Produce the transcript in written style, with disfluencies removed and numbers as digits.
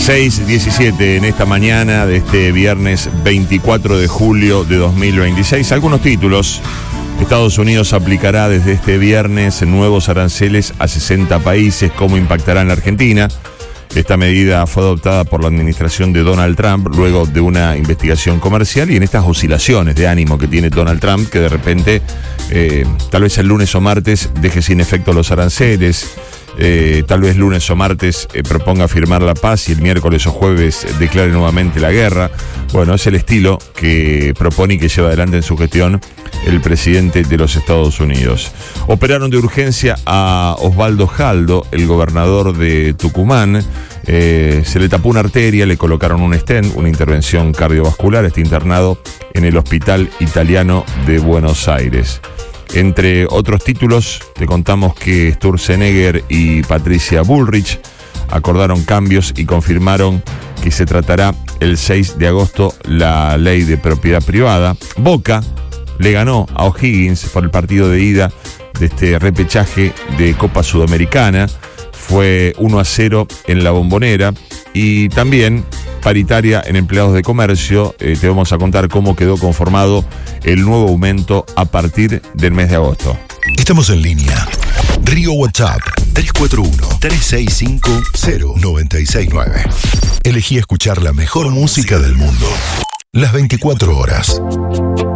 6:17 en esta mañana de este viernes 24 de julio de 2026. Algunos títulos. Estados Unidos aplicará desde este viernes nuevos aranceles a 60 países. ¿Cómo impactará en la Argentina? Esta medida fue adoptada por la administración de Donald Trump luego de una investigación comercial y en estas oscilaciones de ánimo que tiene Donald Trump, que de repente, tal vez el lunes o martes, deje sin efecto los aranceles. Tal vez lunes o martes proponga firmar la paz y el miércoles o jueves declare nuevamente la guerra. Bueno, es el estilo que propone y que lleva adelante en su gestión el presidente de los Estados Unidos. Operaron de urgencia a Osvaldo Jaldo, el gobernador de Tucumán. Se le tapó una arteria, le colocaron un stent, una intervención cardiovascular. Está internado en el Hospital Italiano de Buenos Aires. Entre otros títulos, te contamos que Sturzenegger y Patricia Bullrich acordaron cambios y confirmaron que se tratará el 6 de agosto la ley de propiedad privada. Boca le ganó a O'Higgins por el partido de ida de este repechaje de Copa Sudamericana. Fue 1-0 en la Bombonera. Y también paritaria en empleados de comercio. Te vamos a contar cómo quedó conformado el nuevo aumento a partir del mes de agosto. Estamos en línea. Río WhatsApp 341-365-0969. Elegí escuchar la mejor música del mundo las 24 horas.